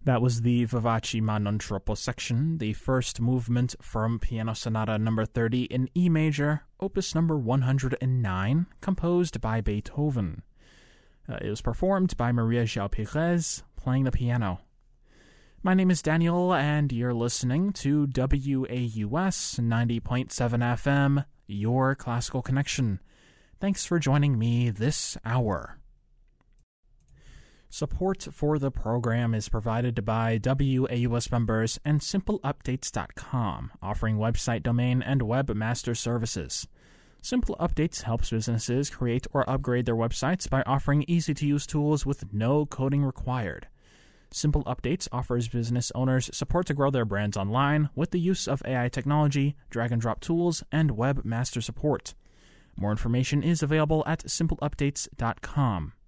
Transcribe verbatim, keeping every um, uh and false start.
That was the Vivace ma non troppo section, the first movement from Piano Sonata number thirty in E major, opus number one hundred nine, composed by Beethoven. Uh, it was performed by Maria João Pires, playing the piano. My name is Daniel, and you're listening to W A U S ninety point seven F M, your classical connection. Thanks for joining me this hour. Support for the program is provided by W A U S members and simple updates dot com, offering website domain and webmaster services. Simple Updates helps businesses create or upgrade their websites by offering easy-to-use tools with no coding required. Simple Updates offers business owners support to grow their brands online with the use of A I technology, drag-and-drop tools, and webmaster support. More information is available at simple updates dot com.